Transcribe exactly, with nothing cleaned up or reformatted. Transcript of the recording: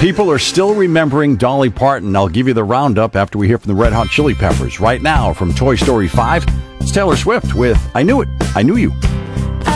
People are still remembering Dolly Parton. I'll give you the roundup after we hear from the Red Hot Chili Peppers. Right now, from Toy Story five, it's Taylor Swift with I Knew It, I Knew You.